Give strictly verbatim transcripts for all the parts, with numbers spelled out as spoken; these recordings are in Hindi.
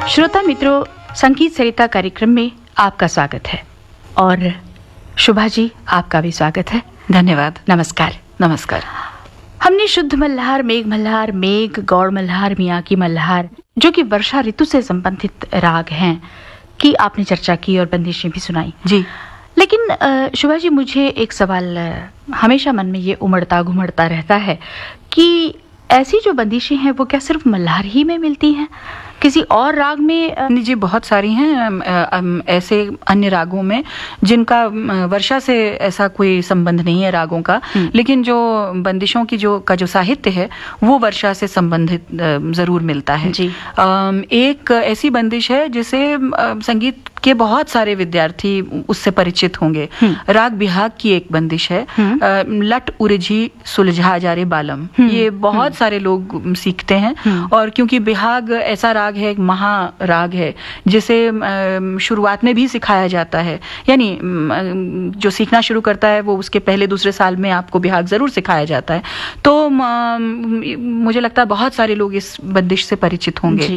श्रोता मित्रों, संगीत सरिता कार्यक्रम में आपका स्वागत है और शुभा जी आपका भी स्वागत है। धन्यवाद। नमस्कार। नमस्कार। हमने शुद्ध मल्हार, मेघ मल्हार, मेघ, गौड़ मल्हार, मियाकी मल्हार, जो कि वर्षा ऋतु से संबंधित राग हैं, की आपने चर्चा की और बंदिशें भी सुनाई जी। लेकिन शुभा जी, मुझे एक सवाल हमेशा मन में ये उमड़ता घुमड़ता रहता है कि ऐसी जो बंदिशें हैं वो क्या सिर्फ मल्हार ही में मिलती हैं, किसी और राग में? जी, बहुत सारी हैं ऐसे अन्य रागों में जिनका वर्षा से ऐसा कोई संबंध नहीं है रागों का, लेकिन जो बंदिशों की जो का जो साहित्य है वो वर्षा से संबंधित जरूर मिलता है जी। एक ऐसी बंदिश है जिसे संगीत के बहुत सारे विद्यार्थी उससे परिचित होंगे। राग बिहाग की एक बंदिश है, लट उरझी सुलझा जा रे बालम। ये बहुत सारे लोग सीखते हैं और क्योंकि बिहाग ऐसा राग है, एक महा राग है जिसे शुरुआत में भी सिखाया जाता है, यानी जो सीखना शुरू करता है वो उसके पहले दूसरे साल में आपको बिहाग जरूर सिखाया जाता है। तो मुझे लगता है बहुत सारे लोग इस बंदिश से परिचित होंगे।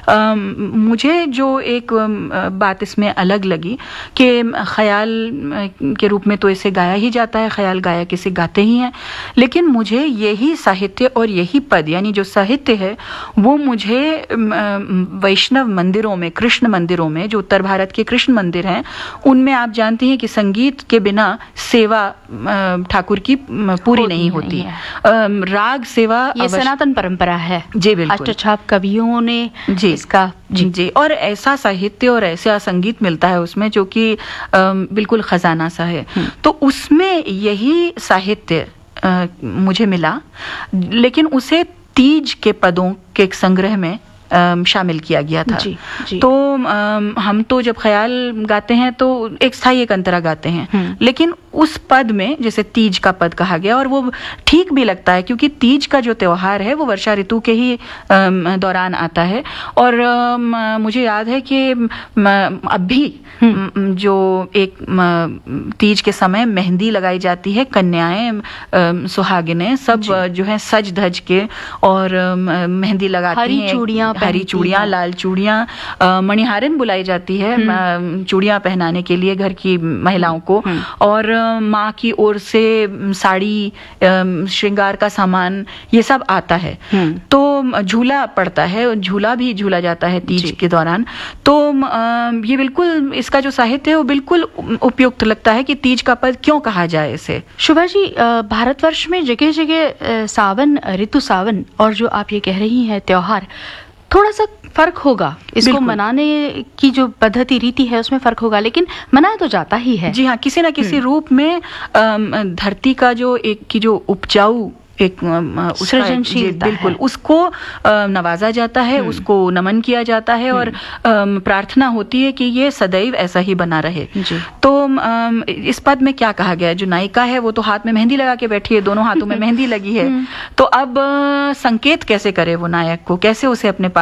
मुझे जो एक बात में अलग लगी कि ख्याल के रूप में तो इसे गाया ही जाता है, ख्याल गायक इसे गाते ही हैं, लेकिन मुझे यही साहित्य और यही पद, यानी जो साहित्य है वो मुझे वैष्णव मंदिरों में, कृष्ण मंदिरों में, जो उत्तर भारत के कृष्ण मंदिर हैं, उनमें आप जानती हैं कि संगीत के बिना सेवा ठाकुर की पूरी नहीं होती है। राग सेवा ये सनातन परंपरा है जी, बिल्कुल। अष्टछाप कवियों ने जी इसका जी जी और ऐसा साहित्य और ऐसा संगीत मिलता है उसमें जो कि बिल्कुल खजाना सा है। तो उसमें यही साहित्य मुझे मिला, लेकिन उसे तीज के पदों के एक संग्रह में शामिल किया गया था। जी, जी। तो हम तो जब ख्याल गाते हैं तो एक स्थायी एक अंतरा गाते हैं, लेकिन उस पद में जैसे तीज का पद कहा गया, और वो ठीक भी लगता है क्योंकि तीज का जो त्योहार है वो वर्षा ऋतु के ही दौरान आता है। और मुझे याद है कि अब भी जो एक तीज के समय मेहंदी लगाई जाती है, कन्याएं सुहागिनें सब जो है सज धज के और मेहंदी लगाती हैं, चूड़ियां हरी चूड़ियां, लाल चूड़ियां, मणिहारिन बुलाई जाती है चूड़ियां पहनाने के लिए घर की महिलाओं को, और माँ की ओर से साड़ी, श्रृंगार का सामान, ये सब आता है। तो झूला पड़ता है, झूला भी झूला जाता है तीज के दौरान। तो ये बिल्कुल इसका जो साहित्य है वो बिल्कुल उपयुक्त लगता है कि तीज का पद क्यों कहा जाए इसे। शुभा जी, भारतवर्ष में जगह जगह सावन, ऋतु सावन और जो आप ये कह रही हैं त्योहार, थोड़ा सा फर्क होगा, इसको मनाने की जो पद्धति रीति है उसमें फर्क होगा, लेकिन मनाया तो जाता ही है। जी हाँ, किसी ना किसी रूप में धरती का जो एक की जो उपजाऊ एक सृजनशीलता, बिल्कुल उसको नवाजा जाता है, उसको नमन किया जाता है और प्रार्थना होती है कि ये सदैव ऐसा ही बना रहे। तो इस पद में क्या कहा गया है, जो नायिका है वो तो हाथ में मेहंदी लगा के बैठी है, दोनों हाथों में मेहंदी लगी है, तो अब संकेत कैसे करे वो नायक को, कैसे उसे अपने